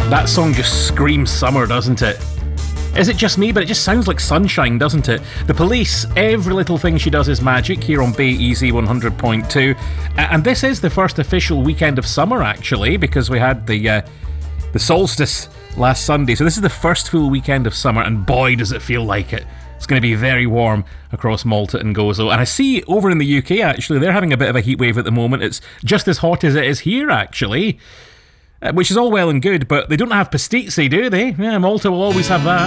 That song just screams summer, doesn't it? Is it just me? But it just sounds like sunshine, doesn't it? The Police, Every Little Thing She Does Is Magic, here on Bay Easy 100.2. And this is the first official weekend of summer, actually, because we had the solstice last Sunday. So this is the first full weekend of summer, and boy, does it feel like it. It's going to be very warm across Malta and Gozo. And I see over in the UK, actually, they're having a bit of a heat wave at the moment. It's just as hot as it is here, actually. Which is all well and good, but they don't have pasticci, do they? Yeah, Malta will always have that.